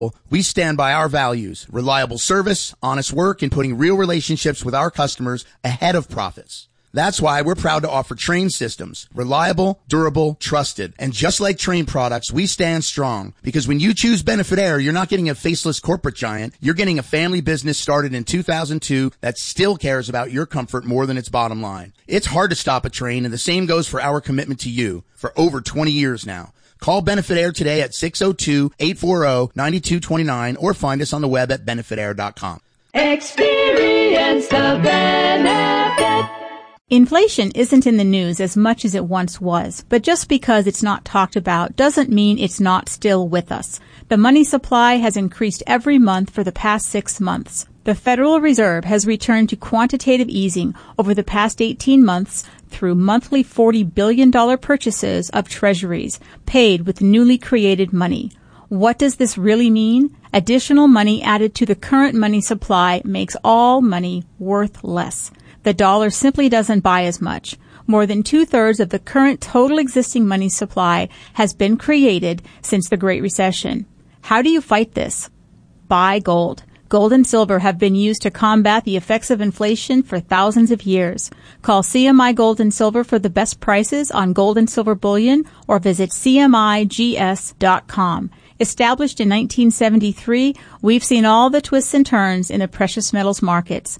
We stand by our values, reliable service, honest work, and putting real relationships with our customers ahead of profits. That's why we're proud to offer Trane systems. Reliable, durable, trusted. And just like Trane products, we stand strong. Because when you choose Benefit Air, you're not getting a faceless corporate giant. You're getting a family business started in 2002 that still cares about your comfort more than its bottom line. It's hard to stop a train, and the same goes for our commitment to you for over 20 years now. Call Benefit Air today at 602-840-9229 or find us on the web at benefitair.com. Experience the benefit. Inflation isn't in the news as much as it once was, but just because it's not talked about doesn't mean it's not still with us. The money supply has increased every month for the past 6 months. The Federal Reserve has returned to quantitative easing over the past 18 months through monthly $40 billion purchases of treasuries paid with newly created money. What does this really mean? Additional money added to the current money supply makes all money worth less. The dollar simply doesn't buy as much. More than 2/3 of the current total existing money supply has been created since the Great Recession. How do you fight this? Buy gold. Gold and silver have been used to combat the effects of inflation for thousands of years. Call CMI Gold and Silver for the best prices on gold and silver bullion or visit CMIGS.com. Established in 1973, we've seen all the twists and turns in the precious metals markets.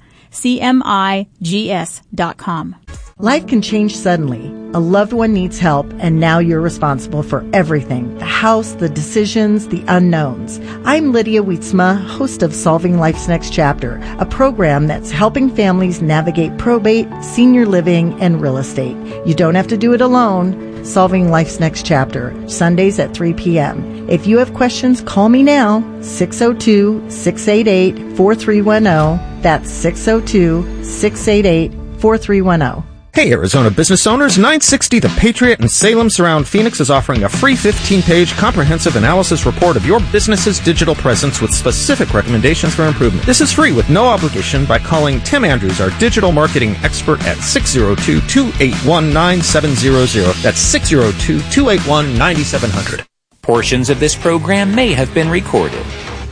CMIGS.com. Life can change suddenly. A loved one needs help, and now you're responsible for everything. The house, the decisions, the unknowns. I'm Lydia Wietzma, host of Solving Life's Next Chapter, a program that's helping families navigate probate, senior living, and real estate. You don't have to do it alone. Solving Life's Next Chapter, Sundays at 3 p.m. If you have questions, call me now, 602-688-4310. That's 602-688-4310. Hey, Arizona business owners, 960 The Patriot in Salem Surround Phoenix is offering a free 15-page comprehensive analysis report of your business's digital presence with specific recommendations for improvement. This is free with no obligation by calling Tim Andrews, our digital marketing expert, at 602-281-9700. That's 602-281-9700. Portions of this program may have been recorded.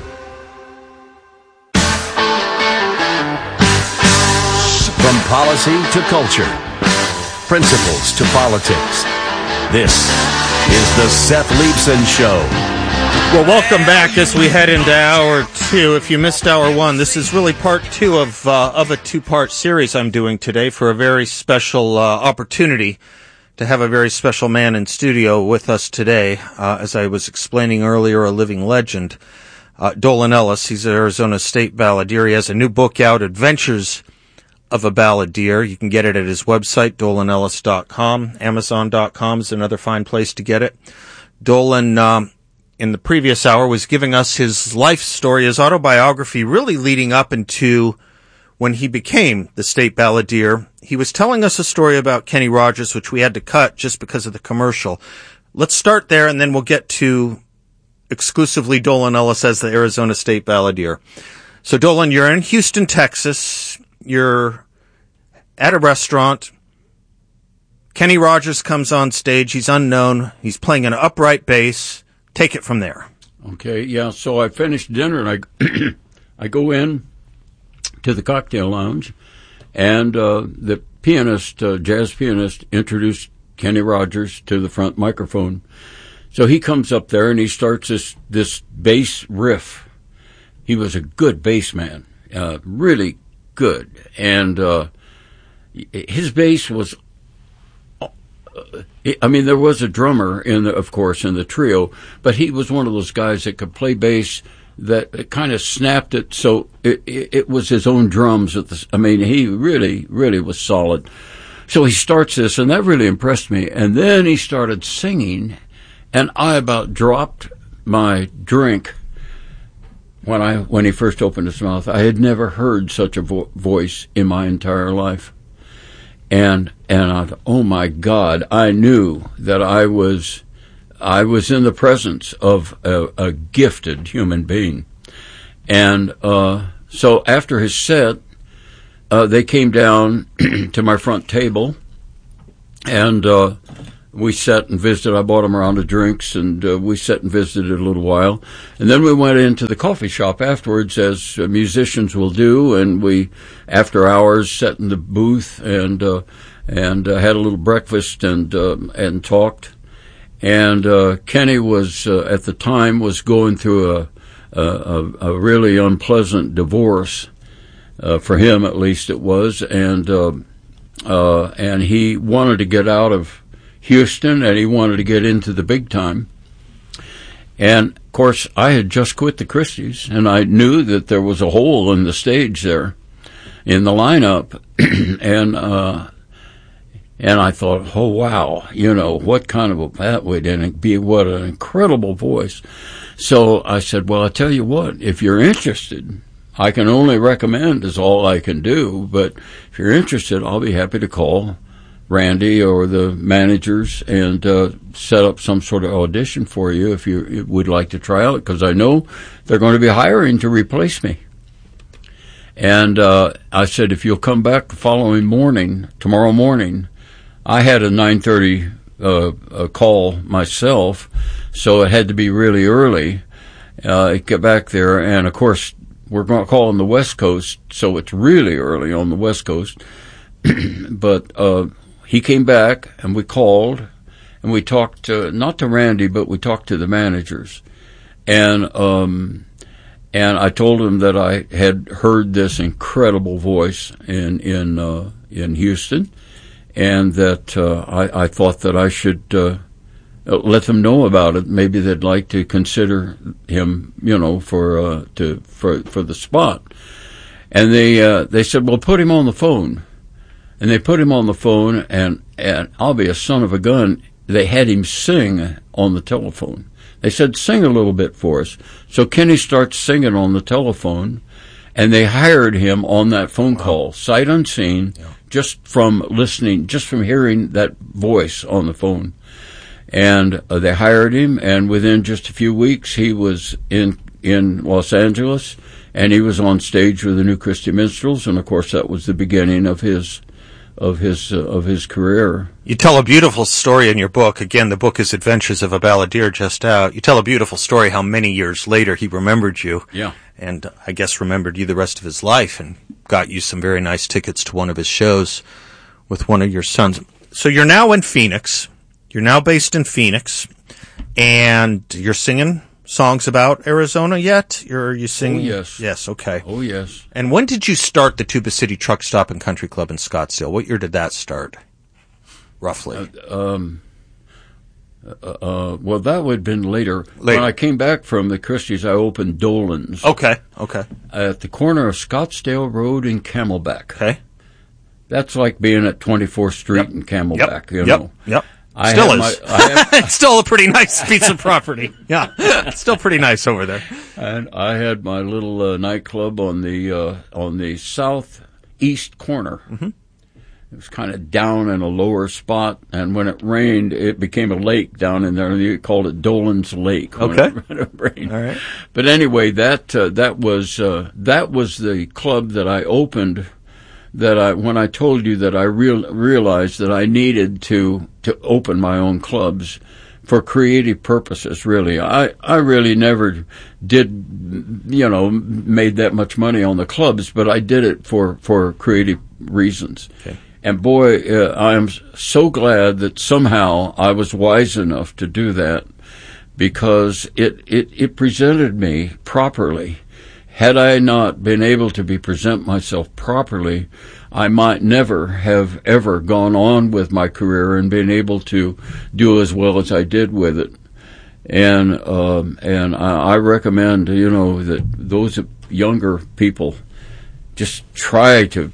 From policy to culture, principles to politics, this is the Seth Leibsohn Show. Well, welcome back as we head into Hour 2. If you missed Hour 1, this is really Part 2 of a two-part series I'm doing today for a very special opportunity to have a very special man in studio with us today. As I was explaining earlier, a living legend, Dolan Ellis. He's an Arizona State balladeer. He has a new book out, Adventures of a Balladeer. You can get it at his website, dolanellis.com. Amazon.com is another fine place to get it. Dolan, in the previous hour, was giving us his life story, his autobiography, really leading up into when he became the state balladeer. He was telling us a story about Kenny Rogers, which we had to cut just because of the commercial. Let's start there, and then we'll get to exclusively Dolan Ellis as the Arizona State balladeer. So, Dolan, you're in Houston, Texas. You're at a restaurant. Kenny Rogers comes on stage. He's unknown. He's playing an upright bass. Take it from there. Okay, yeah. So I finished dinner and I go in to the cocktail lounge, and the pianist, jazz pianist, introduced Kenny Rogers to the front microphone. So he comes up there and he starts this bass riff. He was a good bass man, really good, and his bass was. I mean, there was a drummer of course, in the trio, but he was one of those guys that could play bass that kind of snapped it, so it was his own drums. I mean, he really, really was solid. So he starts this, and that really impressed me. And then he started singing, and I about dropped my drink when he first opened his mouth. I had never heard such a voice in my entire life. And I thought, oh my God, I knew that I was in the presence of a gifted human being. And so after his set, they came down to my front table, and we sat and visited. I bought him a round of drinks, and we sat and visited a little while. And then we went into the coffee shop afterwards, as musicians will do, and we, after hours, sat in the booth and had a little breakfast and talked. And Kenny was at the time was going through a really unpleasant divorce, for him at least it was, and he wanted to get out of Houston, and he wanted to get into the big time. And, of course, I had just quit the Christies, and I knew that there was a hole in the stage there, in the lineup, and I thought, oh, wow, what kind of that would be, what an incredible voice. So I said, well, I'll tell you what, if you're interested, I can only recommend is all I can do, but if you're interested, I'll be happy to call Randy or the managers and set up some sort of audition for you if you would like to try out, because I know they're going to be hiring to replace me. And I said, if you'll come back the following morning, tomorrow morning, I had a 9:30 call myself, so it had to be really early. Get back there, and of course, we're going to call on the West Coast, so it's really early on the West Coast. But he came back, and we called, and we talked not to Randy, but we talked to the managers, and I told him that I had heard this incredible voice in Houston, and that I thought that I should let them know about it. Maybe they'd like to consider him, for the spot. And they said, well, put him on the phone. And they put him on the phone, and I'll be a son of a gun, they had him sing on the telephone. They said, sing a little bit for us. So Kenny starts singing on the telephone, and they hired him on that phone call, sight unseen, just from listening, just from hearing that voice on the phone. And they hired him, and within just a few weeks, he was in Los Angeles, and he was on stage with the New Christy Minstrels, and of course that was the beginning of his career. You tell a beautiful story in your book. Again, the book is Adventures of a Balladeer, just out. You tell a beautiful story how many years later he remembered you. Yeah. And I guess remembered you the rest of his life and got you some very nice tickets to one of his shows with one of your sons. So you're now in Phoenix. You're now based in Phoenix, and you're singing songs about Arizona yet? Or are you singing? Oh, yes. Yes, okay. Oh, yes. And when did you start the Tuba City Truck Stop and Country Club in Scottsdale? What year did that start, roughly? Well, that would have been later. When I came back from the Christies, I opened Dolan's. Okay. At the corner of Scottsdale Road and Camelback. Okay. That's like being at 24th Street in Camelback, Yep. Still is. It's still a pretty nice piece of property. Yeah. It's still pretty nice over there. And I had my little nightclub on the southeast corner. Mm-hmm. It was kind of down in a lower spot, and when it rained, it became a lake down in there. You called it Dolan's Lake. Okay. When it rained. All right. But anyway, that was the club that I opened. When I told you that I realized that I needed to open my own clubs for creative purposes, really. I really never did, made that much money on the clubs, but I did it for creative reasons. Okay. And boy, I am so glad that somehow I was wise enough to do that, because it presented me properly. Had I not been able to present myself properly, I might never have ever gone on with my career and been able to do as well as I did with it. And I recommend, that those younger people just try to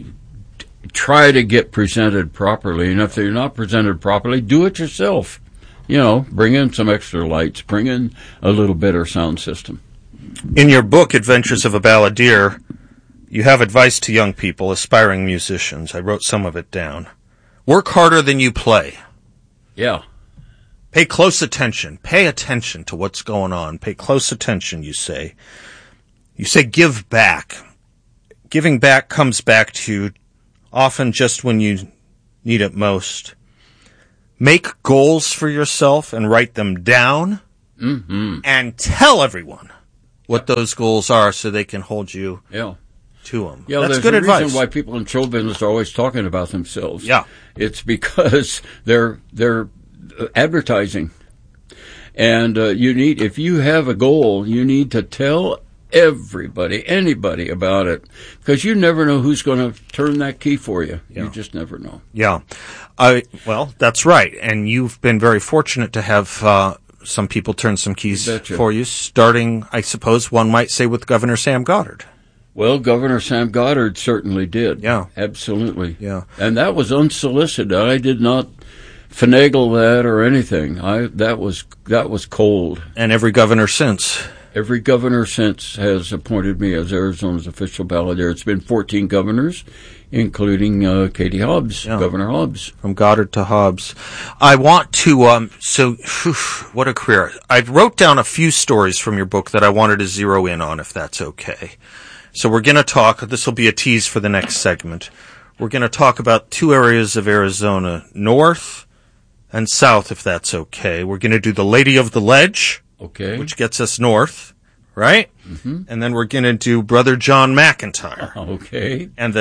get presented properly. And if they're not presented properly, do it yourself. Bring in some extra lights, bring in a little better sound system. In your book, Adventures of a Balladeer, you have advice to young people, aspiring musicians. I wrote some of it down. Work harder than you play. Yeah. Pay close attention. Pay attention to what's going on. Pay close attention, you say. You say give back. Giving back comes back to you often just when you need it most. make goals for yourself and write them down, and tell everyone what those goals are so they can hold you to them. Yeah, that's there's good a advice. reason why people in show business are always talking about themselves. Yeah. It's because they're advertising. And if you have a goal, you need to tell anybody about it, because you never know who's going to turn that key for you. Yeah. You just never know. Yeah. Well, that's right. And you've been very fortunate to have some people turn some keys for you, starting, I suppose one might say, with Governor Sam Goddard. Well, Governor Sam Goddard certainly did. Yeah. Absolutely. Yeah. And that was unsolicited. I did not finagle that or anything. That was cold. And every governor since. Every governor since has appointed me as Arizona's official balladeer. It's been 14 governors, including Katie Hobbs, Governor Hobbs. From Goddard to Hobbs. I want to, what a career. I wrote down a few stories from your book that I wanted to zero in on, if that's okay. So we're going to talk, this will be a tease for the next segment. We're going to talk about two areas of Arizona, north and south, if that's okay. We're going to do the Lady of the Ledge. Okay. Which gets us north, right? Mm-hmm. And then we're going to do Brother John McIntyre. Okay. And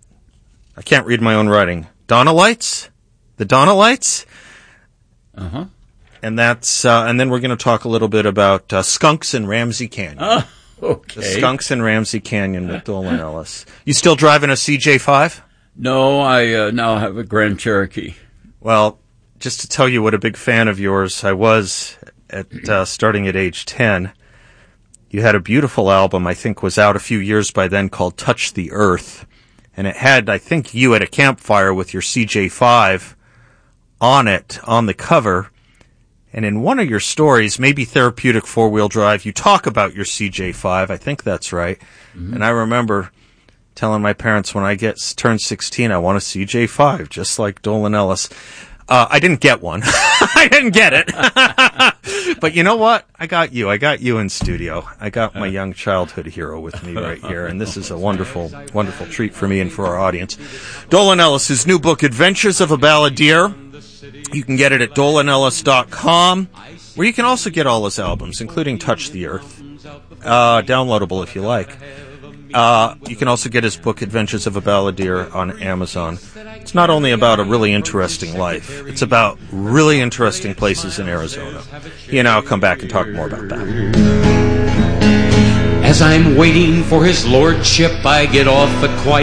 I can't read my own writing. Donnellites? The Donnellites? Uh-huh. And that's, and then we're going to talk a little bit about skunks in Ramsey Canyon. Okay. The skunks in Ramsey Canyon with Dolan Ellis. You still driving a CJ5? No, I now have a Grand Cherokee. Well, just to tell you what a big fan of yours I was starting at age 10, you had a beautiful album, I think was out a few years by then, called Touch the Earth. And it had, I think, you at a campfire with your CJ5 on it, on the cover. And in one of your stories, maybe Therapeutic Four-Wheel Drive, you talk about your CJ5. I think that's right. Mm-hmm. And I remember telling my parents when I turn 16, I want a CJ5, just like Dolan Ellis. I didn't get one. I didn't get it. But you know what? I got you. I got you in studio. I got my young childhood hero with me right here. And this is a wonderful, wonderful treat for me and for our audience. Dolan Ellis' new book, Adventures of a Balladeer. You can get it at dolanellis.com, where you can also get all his albums, including Touch the Earth. Downloadable if you like. You can also get his book, Adventures of a Balladeer, on Amazon. It's not only about a really interesting life, it's about really interesting places in Arizona. He and I will come back and talk more about that. As I'm waiting for his lordship, I get off at quite